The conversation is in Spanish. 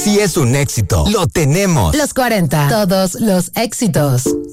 sí es un éxito. Lo tenemos. Los 40. Todos los éxitos.